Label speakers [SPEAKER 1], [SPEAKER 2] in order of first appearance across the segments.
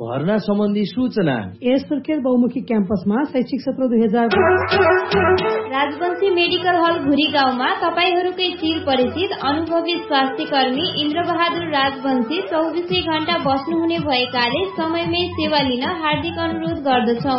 [SPEAKER 1] भर्ना सम्बन्धी सूचना।
[SPEAKER 2] यस सुर्खेत बहुमुखी क्याम्पसमा शैक्षिक सत्र 2000
[SPEAKER 3] राजवंशी मेडिकल हल भुरी गाउँमा तपाईहरूकै चिर परिचित अनुभवी स्वास्थ्य कर्मी इन्द्रबहादुर राजवंशी 24 घण्टा बस्नुहुने भएकाले समयमै सेवा लिन हार्दिक अनुरोध गर्दछौ।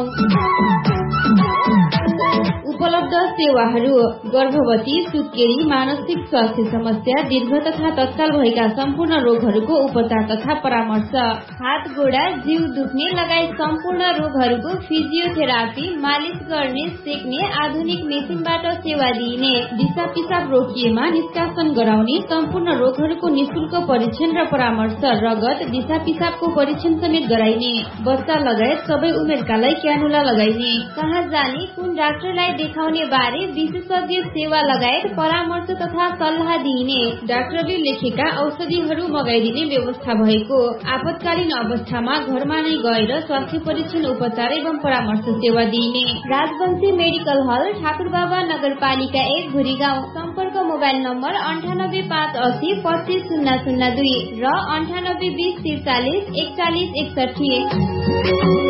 [SPEAKER 3] उपलब्ध सेवाहरू: गर्भवती, सुत्केरी, मानसिक स्वास्थ्य समस्या, दीर्घ तथा तत्काल भएका सम्पूर्ण रोगहरूको उपचार तथा परामर्श, हात गोडा जिउ दुख्ने लगायत सम्पूर्ण रोगहरूको फिजियोथेरापी, मालिस गर्ने, सेक्ने आधुनिक मेसिनबाट सेवा दिइने, दिशा पिसाब रोकिएमा निष्कासन गराउने, सम्पूर्ण रोगहरूको निशुल्क परीक्षण र परामर्श, रगत दिशा पिसाबको परीक्षण समेत गराइने, बच्चा लगायत सबै उमेरकालाई क्यानुला लगाइने, कहाँ जाने, कुन डाक्टरलाई देखाउने बारे विशेषज्ञ सेवा लगायत परामर्श तथा सल्लाह दिइने, डाक्टरले लेखेका औषधिहरू मगाइदिने व्यवस्था भएको, आपतकालीन अवस्थामा घरमा नै गएर स्वास्थ्य परीक्षण उपचार एवं परामर्श सेवा दिइने। राजवंशी मेडिकल हल, ठाकुरबाबा नगरपालिका 1 भुरी गाउँ। सम्पर्क मोबाइल नम्बर 98580 25002 र 9820 43 4161।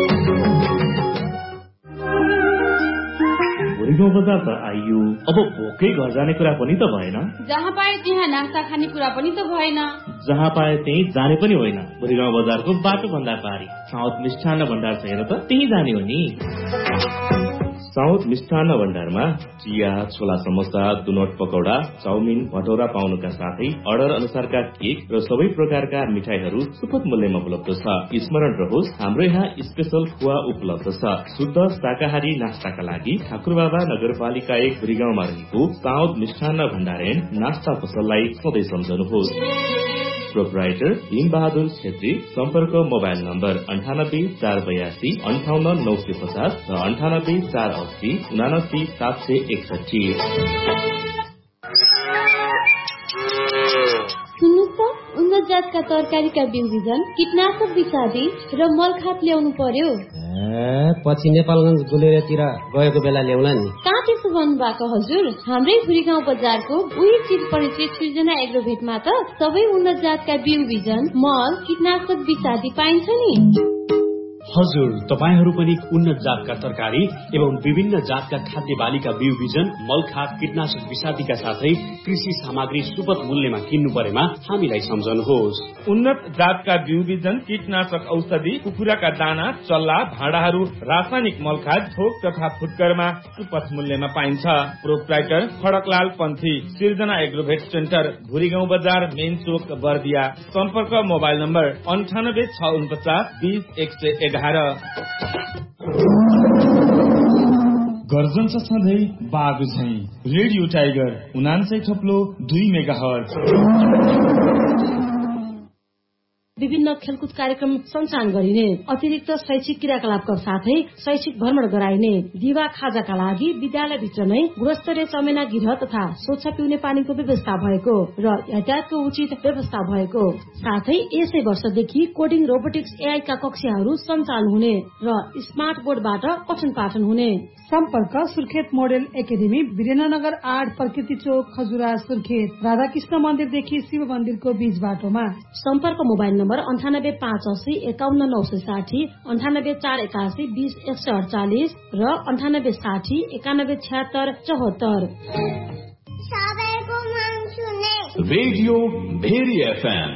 [SPEAKER 4] भुरीगाउँ बजार त आइयो, अब भोकै घर जाने कुरा पनि त भएन।
[SPEAKER 5] जहाँ पाए त्यहाँ नास्ता खाने कुरा पनि त भएन।
[SPEAKER 4] जहाँ पाए त्यही जाने पनि होइन। भुरीगाउँ बजारको बाटो भन्दा पारी साउथ मिष्ठान्न भण्डार छ हेर त, त्यही जाने हो नि। साउथ मिष्ठान्न भण्डारमा चिया, छोला समोसा, दुनोट पकौडा, चाउमिन, भटौरा पाउनुका साथै अर्डर अनुसारका केक र सबै प्रकारका मिठाईहरू सुपथ मूल्यमा उपलब्ध छ। स्मरण रहोस्, हाम्रो यहाँ स्पेशल खुवा उपलब्ध छ। शुद्ध शाकाहारी नास्ताका लागि ठाकुरबाबा नगरपालिका 1 भुरीगाउँमा रहेको साउथ मिष्ठान्न भण्डार एन्ड नास्ता पसललाई सधैँ सम्झनुहोस्। प्रोपराइटर भीमबहादुर छेत्री। सम्पर्क मोबाइल नम्बर 98 482 58 950 र 98 480 79 761।
[SPEAKER 3] सुन्नुहोस् त, उन्नत जातका तरकारीका बिउ बिजन, कीटनाशक विषादी र मलखात ल्याउनु पर्यो।
[SPEAKER 6] पछि नेपालगञ्ज गुलेरतिर गएको बेला ल्याउला नि।
[SPEAKER 3] कहाँ त्यसो भन्नु भएको हजुर? हाम्रै भुरीगाउँ बजारको उही चिज परिचय सृजना एग्रोभेटमा त सबै उन्नत जातका बिउ बिजन, मल, कीटनाशक विषादी पाइन्छ नि।
[SPEAKER 7] हजुर, तपाईहरू पनि उन्नत जातका तरकारी एवं विभिन्न जातका खाद्य बालीका बिउ बिजन, मलखात, कीटनाशक विषादीका साथै कृषि सामग्री सुपथ मूल्यमा किन्नु परेमा हामीलाई सम्झनुहोस्।
[SPEAKER 8] उन्नत जातका बिउ बिजन, कीटनाशक औषधि, कुखुराका दाना, चल्ला, भाँडाहरू, रासायनिक मलखात थोक तथा फुटकरमा सुपथ मूल्यमा पाइन्छ। प्रोपराइटर खडकलाल पन्थी, सृजना एग्रोभेट सेन्टर, भुरीगाउँ बजार, मेन चोक, बर्दिया। सम्पर्क मोबाइल नम्बर 98 649 20 111।
[SPEAKER 9] गर्जन सधैँ बाघ झैं। Radio tiger 99.2 megahertz.
[SPEAKER 2] विभिन्न खेलकुद कार्यक्रम सञ्चालन गरिने, अतिरिक्त शैक्षिक क्रियाकलापका साथै शैक्षिक भ्रमण गराइने, दिवा खाजाका लागि विद्यालयभित्र नै गुणस्तरीय चमेना गिरह तथा स्वच्छ पिउने पानीको व्यवस्था भएको र यातायातको उचित व्यवस्था भएको साथै यसै वर्षदेखि कोडिङ, रोबोटिक्स, एआई का कक्षाहरू सञ्चालन हुने र स्मार्ट बोर्डबाट पठन पाठन हुने। सम्पर्क सुर्खेत मोडेल एकाडेमी, वीरेन्द्रनगर 8, प्रकृति चोक, खजुरा, सुर्खेत। राधाकृष्ण मन्दिरदेखि शिव मन्दिरको बीच बाटोमा। सम्पर्क मोबाइल नम्बर 98 580 51 960, 98 481 20 148 र 98 60 91 76 74।
[SPEAKER 10] Radio very FM.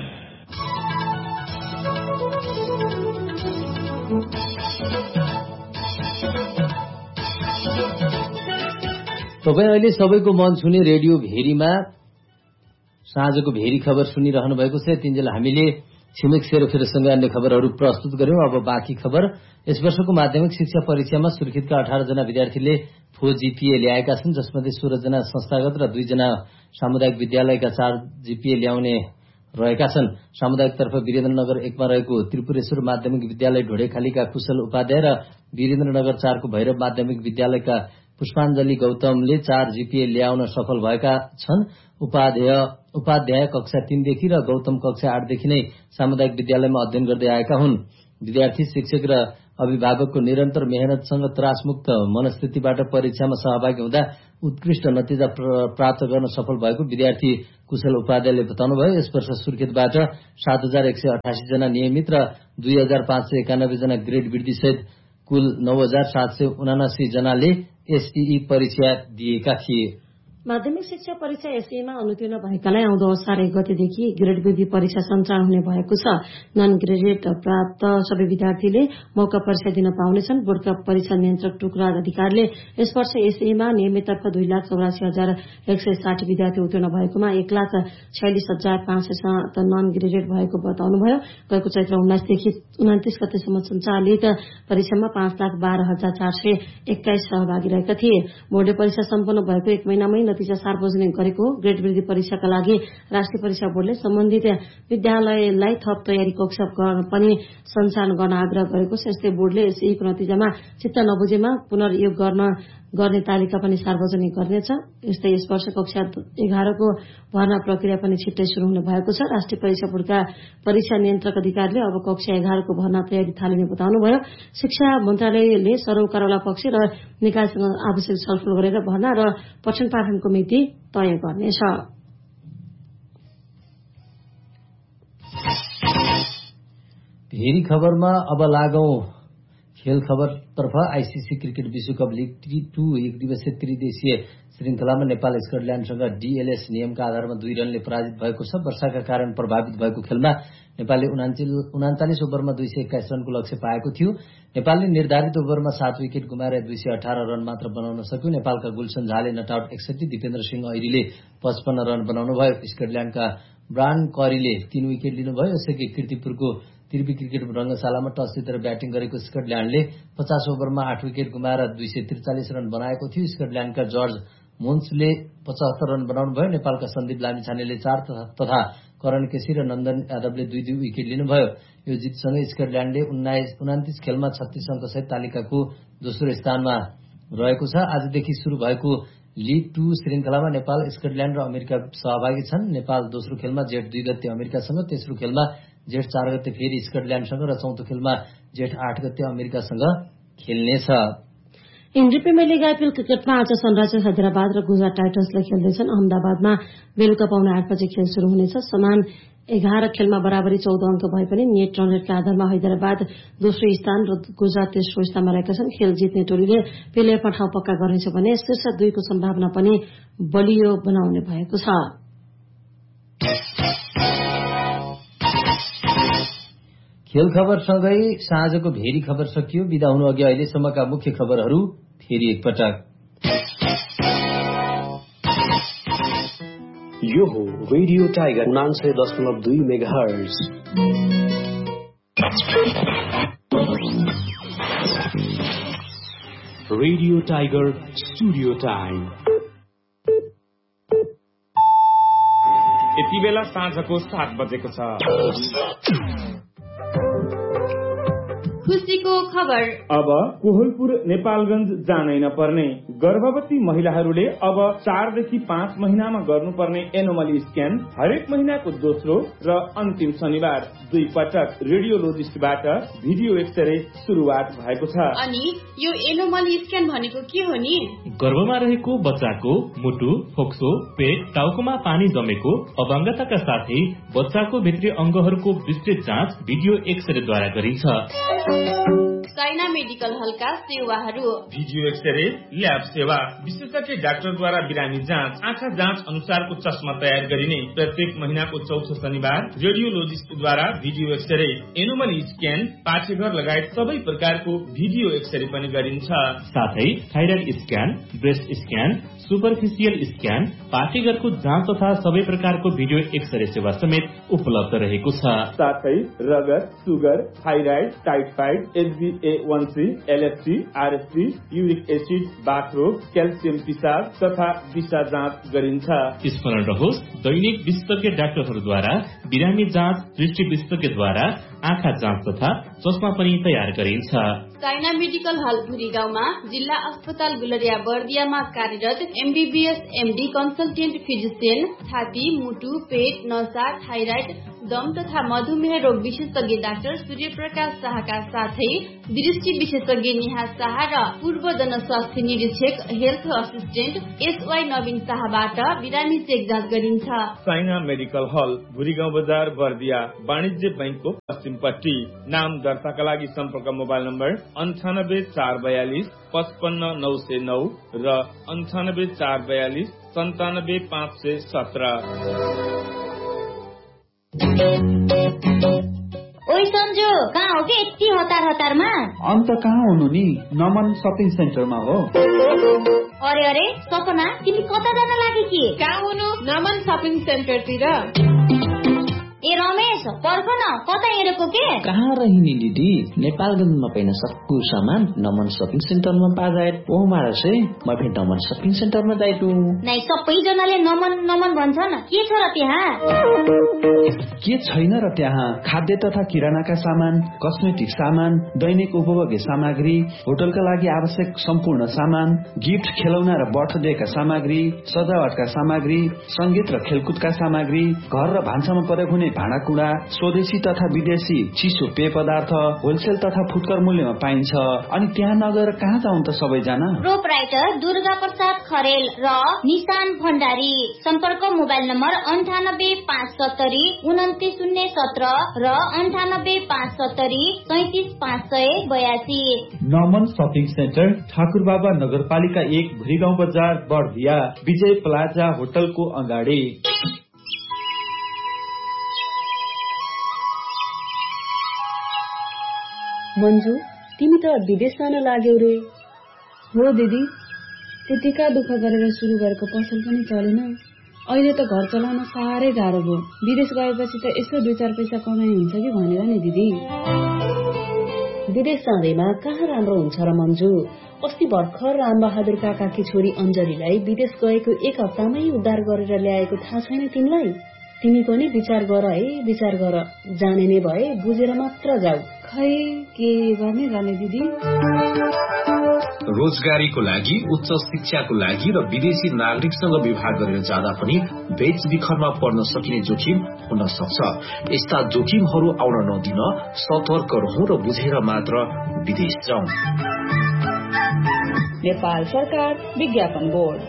[SPEAKER 1] तपाईँ अहिले सबैको मन छुने रेडियो भेरीमा साँझको भेरी खबर सुनिरहनु भएको छ। तिनजेल हामीले छिमेक सेरोफेरोसँग अन्य खबरहरू प्रस्तुत गर्यौं। अब बाँकी खबर। यस वर्षको माध्यमिक शिक्षा परीक्षामा सुर्खेतका 18 जना विद्यार्थीले फुल जीपीए ल्याएका छन्, जसमध्ये 16 जना संस्थागत र 2 जना सामुदायिक विद्यालयका 4 जीपीए ल्याउने रहेका छन्। सामुदायिक तर्फ वीरेन्द्रनगर 1 मा रहेको त्रिपुरेश्वर माध्यमिक विद्यालय ढोडेखालीका कुशल उपाध्याय र वीरेन्द्रनगर 4 को भैरव माध्यमिक विद्यालयका पुष्पाञ्जली गौतमले 4 जीपीए ल्याउन सफल भएका छन्। उपाध्याय कक्षा 3 देखि र गौतम कक्षा 8 देखि नै सामुदायिक विद्यालयमा अध्ययन गर्दै आएका हुन्। विद्यार्थी, शिक्षक र अभिभावकको निरन्तर मेहनतसँग त्रासमुक्त मनस्थितिबाट परीक्षामा सहभागी हुँदा उत्कृष्ट नतिजा प्राप्त गर्न सफल भएको विद्यार्थी कुशल उपाध्यायले बताउनुभयो। यस वर्ष सुर्खेतबाट 7,188 जना नियमित र 2,591 जना ग्रेड वृद्धिसहित कुल 9,779 जनाले एसईई परीक्षा दिएका थिए।
[SPEAKER 2] माध्यमिक शिक्षा परीक्षा एसईमा अनुतीर्ण भएकालाई आउँदो असार 1 गतेदेखि ग्रेड वृद्धि परीक्षा सञ्चालन हुने भएको छ। नन ग्रेडेड प्राप्त सबै विद्यार्थीले मौका परीक्षा दिन पाउनेछन्। बोर्डका परीक्षा नियन्त्रक टुक्राज अधिकारीले यस वर्ष एसईमा नियमिततर्फ 2,84,160 विद्यार्थी उत्तीर्ण भएकोमा 1,46,507 नन ग्रेडेड भएको बताउनुभयो। गएको चैत्र 19 देखि 29 गतेसम्म सञ्चालित परीक्षामा 5,12,421 सहभागी रहेका थिए। बोर्डले परीक्षा सम्पन्न भएको 1 महिनामै नतिजा सार्वजनिक गरेको ग्रेड वृद्धि परीक्षाका लागि राष्ट्रिय परीक्षा बोर्डले सम्बन्धित विद्यालयलाई थप तयारी कक्षा पनि सञ्चालन गर्न आग्रह गरेको छ। यस्तै बोर्डले एसईको नतिजामा चित्त नबुझेमा पुनर्योग गर्ने तालिका पनि सार्वजनिक गर्नेछ। यस्तै यस वर्ष कक्षा 11 को भर्ना प्रक्रिया पनि छिट्टै शुरू हुने भएको छ। राष्ट्रिय परीक्षा बोर्डका परीक्षा नियन्त्रक अधिकारीले अब कक्षा 11 को भर्ना तयारी थालिने बताउनुभयो। शिक्षा मन्त्रालयले सरोकारवाला पक्ष र निकायसँग आवश्यक छलफल गरेर भर्ना र पठन पाठनको मिति तय गर्नेछ।
[SPEAKER 1] भेरी खबरमा अब लागौं खेल खबरतर्फ। आईसीसी क्रिकेट विश्वकप लीग T2 एक दिवसीय त्रिदेशीय श्रृंखलामा नेपाल स्कटल्याण्डसँग डीएलएस नियमका आधारमा 2 रनले पराजित भएको छ। वर्षाका कारण प्रभावित भएको खेलमा नेपालले 39 ओभरमा 221 रनको लक्ष्य पाएको थियो। नेपालले निर्धारित ओभरमा 7 विकेट गुमाएर 218 रन मात्र बनाउन सक्यो। नेपालका गुलसन झाले not out 61, Dipendra Singh ऐरीले 55 run बनाउनुभयो। स्कटल्याण्डका ब्रान करीले 3 विकेट लिनुभयो। यसैगरी कीर्तिपुरको त्रिवी क्रिकेट रंगशालामा टस जितेर ब्याटिङ गरेको स्कटल्याण्डले 50 ओभरमा 8 विकेट गुमाएर 243 रन बनाएको थियो। स्कटल्याण्डका जर्ज मोन्सले 75 रन बनाउनुभयो। नेपालका सन्दीप लामिछानेले 4 तथा करण केसी र नन्दन यादवले 2-2 विकेट लिनुभयो। यो जितसँगै स्कटल्याण्डले 29 खेलमा 36 अङ्कसहित तालिकाको दोस्रो स्थानमा रहेको छ। आजदेखि शुरू भएको लीग 2 श्रृंखलामा नेपाल, स्कटल्याण्ड र अमेरिका सहभागी छन्। नेपाल दोस्रो खेलमा जेठ 2 गते अमेरिकासँग, तेस्रो खेलमा जेठ 4 गते फेरि स्कटल्याण्डसँग र चौथो खेलमा जेठ 8 गते अमेरिकासँग खेल्नेछ।
[SPEAKER 2] इन्डियन प्रिमियर लिग आईपीएल क्रिकेटमा आज सनराइजर्स हैदराबाद र गुजरात टाइटन्सले खेल्दैछन्। अहमदाबादमा बेलुका पाउने 8 बजे खेल शुरू हुनेछ। समान 11 खेलमा बराबरी 14 अङ्क भए पनि नेट रन रेटका आधारमा हैदराबाद दोस्रो स्थान र गुजरात तेस्रो स्थानमा रहेका छन्। खेल जित्ने टोलीले प्लेअफमा ठाउँ पक्का गर्नेछ भने शीर्ष 2 को सम्भावना पनि बलियो बनाउने भएको छ।
[SPEAKER 1] खेल खबरसँगै साँझको भेरी खबर सकियो। बिदा हुनु अघि अहिलेसम्मका मुख्य खबरहरू फेरि एकपटक।
[SPEAKER 11] यो हो radio tiger 99.2 megahertz. Radio tiger studio time.
[SPEAKER 8] यति बेला साँझको 7 बजेको छ।
[SPEAKER 3] खुसीको खबर।
[SPEAKER 8] अब कोहलपुर नेपालगञ्ज जानै नपर्ने। गर्भवती महिलाहरूले अब 4 देखि 5 महिनामा गर्नुपर्ने एनोमली स्क्यान हरेक महिनाको दोस्रो र अन्तिम शनिबार 2 पटक रेडियोलोजिस्टबाट भिडियो एक्सरे सुरुवात भएको छ।
[SPEAKER 5] अनि यो एनोमली स्क्यान भनेको के हो नि?
[SPEAKER 4] गर्भमा रहेको बच्चाको मुटु, फोक्सो, पेट, टाउकोमा पानी जमेको, अपाङ्गताका साथै बच्चाको भित्री अङ्गहरूको विस्तृत जाँच भिडियो एक्सरेद्वारा गरिन्छ।
[SPEAKER 5] साइना मेडिकल हलका सेवाहरू:
[SPEAKER 8] भिडियो एक्सरे, ल्याब सेवा, विशेषज्ञ डाक्टरद्वारा बिरामी जाँच, आँखा जाँच अनुसारको चस्मा तयार गरिने, प्रत्येक महिनाको चौथो शनिबार रेडियोलोजिस्टद्वारा भिडियो एक्सरे, एनोमली स्क्यान, पाठेघर लगायत सबै प्रकारको भिडियो एक्सरे पनि गरिन्छ।
[SPEAKER 4] साथै thyroid scan, breast scan, superficial scan, पाठेघरको जाँच तथा सबै प्रकारको भिडियो एक्सरे सेवा समेत उपलब्ध रहेको छ।
[SPEAKER 8] साथै रगत, sugar, thyroid, typhoid, HbA1c, LFT, RSP, uric acid, बाथरोग, calcium पिसाब तथा दिशा जाँच गरिन्छ।
[SPEAKER 4] स्मरण रहोस्, दैनिक विशेषज्ञ डाक्टरहरूद्वारा बिरामी जाँच दृष्टि विशेषज्ञद्वारा आँखा जाँच तथा चस्मा पनि तयार गरिन्छ।
[SPEAKER 5] साइना मेडिकल हल भुरी गाउँमा जिल्ला अस्पताल गुलरिया बर्दियामा कार्यरत MBBS MD कन्सल्टेन्ट फिजिसियन छाती, मुटु, पेट, नसा, थाइराइड, दम तथा मधुमेह रोग विशेषज्ञ डाक्टर सूर्यप्रकाश शाहका साथै दृष्टि विशेषज्ञ नेहा शाह र पूर्व जनस्वास्थ्य निरीक्षक हेल्थ असिस्टेन्ट SY नवीन शाहबाट बिरामी चेक जाँच गरिन्छ।
[SPEAKER 8] साइना मेडिकल हल भुरीगाउँ बजार बर्दिया वाणिज्य बैंकको पश्चिमपट्टि। नाम दर्ताका लागि सम्पर्क मोबाइल नम्बर 98 442 55 909 र 98 442 97 517।
[SPEAKER 3] ओइ सन्जु, कहाँ हो के यति हतारमा?
[SPEAKER 12] अन्त कहाँ हुनु नि, नमन सपिङ सेन्टरमा हो।
[SPEAKER 3] अरे अरे सपना, तिमी कता जान लागि कि?
[SPEAKER 5] कहाँ हुनु? नमन सपिङ सेन्टरतिर।
[SPEAKER 3] ए रमेश, पर्ख न, कता हेरेको के?
[SPEAKER 13] कहाँ रहिनी दिदी, नेपालगञ्जमा पाइन सक्कु सामान नमन सपिङ सेन्टरमा पाजाए। ओ मारसे म फेरि नमन सपिङ सेन्टरमा जाइटु।
[SPEAKER 3] नै सबैजनाले नमन नमन भन्छन्, के छ र त्यहाँ?
[SPEAKER 12] के छैन र त्यहाँ? खाद्य तथा किरानाका सामान, कस्मेटिक सामान, दैनिक उपभोग्य सामग्री, होटलका लागि आवश्यक सम्पूर्ण सामान, गिफ्ट, खेलौना र बर्थडेका सामग्री, सजावटका सामग्री, संगीत र खेलकुदका सामग्री, घर र भान्सामा प्रयोग हुने भाँडाकुँडा, स्वदेशी तथा विदेशी चिसो पेय पदार्थ होलसेल तथा फुटकर मूल्यमा पाइन्छ। अनि त्यहाँ नगएर कहाँ जाउँ त सबैजना?
[SPEAKER 3] प्रोपराइटर दुर्गा प्रसाद खरेल र निशान भण्डारी। सम्पर्क मोबाइल नम्बर 98 570 29017 र 98 570 37 582।
[SPEAKER 12] नमन सपिङ सेन्टर, ठाकुरबाबा नगरपालिका 1 भुरीगाउँ बजार बर्दिया, विजय प्लाजा होटलको अगाडि।
[SPEAKER 2] मन्जु, तिमी त विदेश जान लाग्यौ रे? हो दिदी, त्यतिका दुःख गरेर सुरु गरेको पसल पनि चलेन। अहिले त घर चलाउन साह्रै गाह्रो भयो। विदेश गएपछि त यसो 2-4 पैसा कमाइ हुन्छ कि भनेर नि दिदी। विदेश जाँदैमा कहाँ राम्रो हुन्छ र मन्जु? अस्ति भर्खर रामबहादुर काकाकी छोरी अञ्जलीलाई विदेश गएको 1 हप्तामै उद्धार गरेर ल्याएको थाहा छैन तिमीलाई? तिमी पनि विचार गर है, विचार गर। जाने नै भए बुझेर मात्र जाऊ। खै के गर्ने दिदी?
[SPEAKER 11] रोजगारीको लागि, उच्च शिक्षाको लागि र विदेशी नागरिकसँग विवाह गरेर जाँदा पनि बेचबिखनमा पर्न सकिने जोखिम हुन सक्छ। यस्ता जोखिमहरू आउन नदिन सतर्क रहौं र बुझेर मात्र विदेश जाउँ।
[SPEAKER 2] नेपाल सरकार विज्ञापन बोर्ड।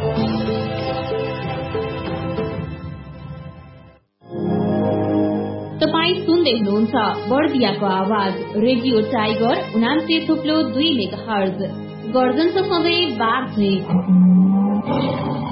[SPEAKER 3] तपाई सुन्दै हुनुहुन्छ बर्दियाको आवाज रेडियो टाइगर 89.2 मेगाहर्ज। गर्जन त सधैँ बाघ झै।